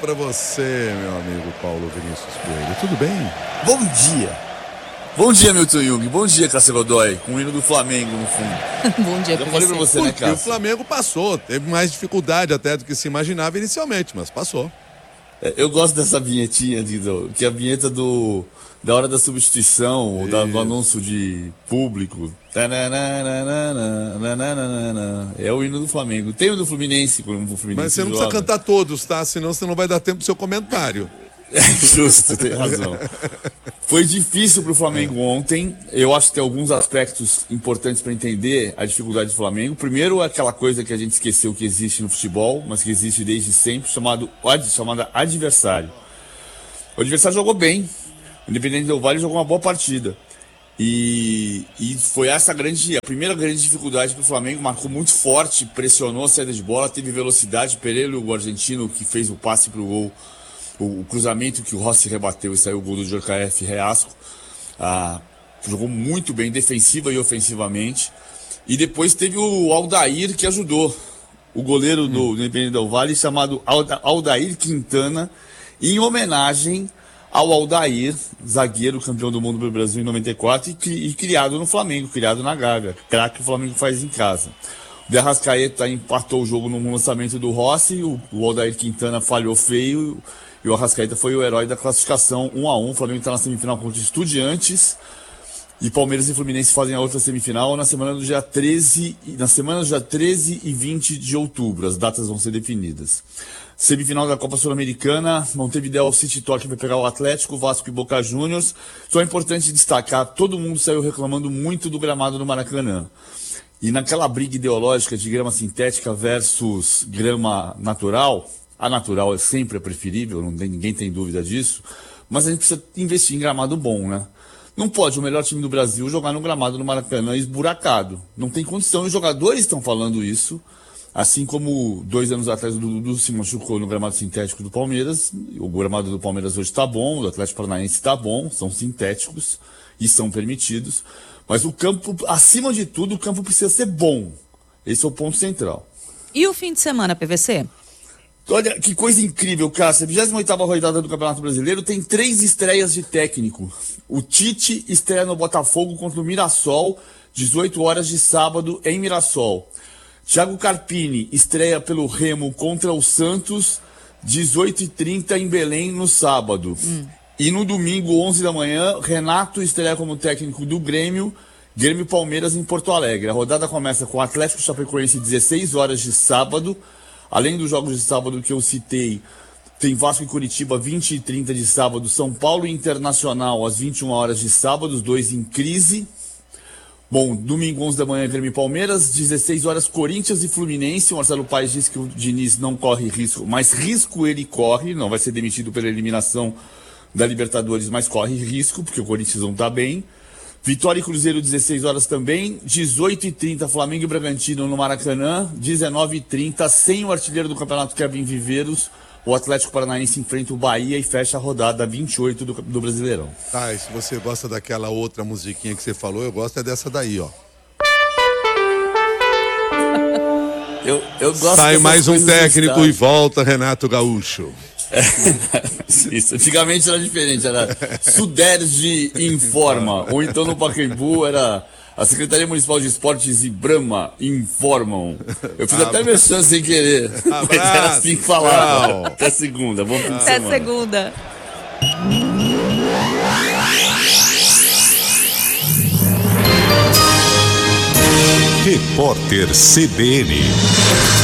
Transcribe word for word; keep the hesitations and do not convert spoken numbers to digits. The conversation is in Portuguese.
pra você, meu amigo Paulo Vinícius Coelho. Tudo bem? Bom dia. Bom dia, Milton Jung. Bom dia, Cássio Godoy. Com o hino do Flamengo no fundo. Bom dia Já pra falei você. pra você, né, Porque o Cássio? Flamengo passou. Teve mais dificuldade até do que se imaginava inicialmente, mas passou. É, eu gosto dessa vinhetinha, Dido, que é a vinheta do, da hora da substituição, ou da- do anúncio de público. Tananana, É o hino do Flamengo. Tem o do Fluminense, quando o Fluminense Mas você não joga. precisa cantar todos, tá? Senão você não vai dar tempo pro seu comentário. É justo, tem razão. Foi difícil pro Flamengo ontem. Eu acho que tem alguns aspectos importantes para entender a dificuldade do Flamengo. Primeiro, aquela coisa que a gente esqueceu que existe no futebol, mas que existe desde sempre, chamado, chamada adversário. O adversário jogou bem. O Independente Del Valle jogou uma boa partida. E, e foi essa grande, a primeira grande dificuldade para o Flamengo. Marcou muito forte, pressionou a saída de bola, teve velocidade. Pereira, o argentino, que fez o passe para o gol. O cruzamento que o Rossi rebateu e saiu o gol do Djorkaeff Reasco. Ah, jogou muito bem, defensiva e ofensivamente. E depois teve o Aldair, que ajudou. O goleiro do Independente Del Valle, chamado Alda- Aldair Quintana, em homenagem ao Aldair, zagueiro campeão do mundo do Brasil em noventa e quatro e, cri- e criado no Flamengo, criado na Gávea. Craque que o Flamengo faz em casa. O De Arrascaeta empatou o jogo no lançamento do Rossi, o, o Aldair Quintana falhou feio. E o Arrascaeta foi o herói da classificação um a um. O Flamengo está na semifinal contra Estudiantes. E Palmeiras e Fluminense fazem a outra semifinal na semana do dia treze, na semana do dia treze e vinte de outubro. As datas vão ser definidas. Semifinal da Copa Sul-Americana, Montevideo City Torque vai pegar o Atlético, Vasco e Boca Juniors. Só é importante destacar, todo mundo saiu reclamando muito do gramado do Maracanã. E naquela briga ideológica de grama sintética versus grama natural, a natural é sempre a preferível, não tem, ninguém tem dúvida disso, mas a gente precisa investir em gramado bom, né? Não pode o melhor time do Brasil jogar no gramado do Maracanã esburacado. Não tem condição, e os jogadores estão falando isso, assim como dois anos atrás o Dudu se machucou no gramado sintético do Palmeiras. O gramado do Palmeiras hoje está bom, o do Atlético Paranaense está bom, são sintéticos e são permitidos, mas o campo, acima de tudo, o campo precisa ser bom. Esse é o ponto central. E o fim de semana, P V C? Olha, que coisa incrível, Cássia. A vigésima oitava rodada do Campeonato Brasileiro tem três estreias de técnico. O Tite estreia no Botafogo contra o Mirassol, dezoito horas de sábado em Mirassol. Thiago Carpini estreia pelo Remo contra o Santos, dezoito e trinta em Belém no sábado. Hum. E no domingo, onze da manhã, Renato estreia como técnico do Grêmio, Grêmio Palmeiras em Porto Alegre. A rodada começa com o Atlético Chapecoense, dezesseis horas de sábado. Além dos jogos de sábado que eu citei, tem Vasco e Curitiba, vinte e trinta de sábado, São Paulo e Internacional, às vinte e uma horas de sábado, os dois em crise. Bom, domingo, onze da manhã, Grêmio e Palmeiras, dezesseis horas, Corinthians e Fluminense. O Marcelo Paes disse que o Diniz não corre risco, mas risco ele corre, não vai ser demitido pela eliminação da Libertadores, mas corre risco, porque o Corinthians não está bem. Vitória e Cruzeiro, dezesseis horas também, dezoito e trinta, Flamengo e Bragantino no Maracanã, dezenove e trinta, sem o artilheiro do campeonato, Kevin Viveiros, o Atlético Paranaense enfrenta o Bahia e fecha a rodada vinte e oito do, do Brasileirão. Tá, e se você gosta daquela outra musiquinha que você falou, eu gosto é dessa daí, ó. Eu, eu gosto Sai mais um técnico e e volta Renato Gaúcho. Isso, antigamente era diferente, era Suderge Informa, ou então no Pacaembu era a Secretaria Municipal de Esportes e Brahma informam. Eu fiz até minha chance sem querer, Abraço, mas era assim que falava. tchau. Até segunda, bom fim de Até semana. segunda. Repórter C B N.